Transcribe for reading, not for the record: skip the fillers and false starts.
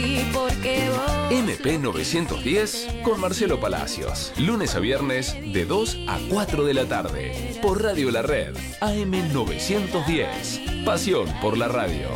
Y porque vos... MP 910 con Marcelo Palacios. Lunes a viernes de 2 a 4 de la tarde. Por Radio La Red. AM 910. Pasión por la radio.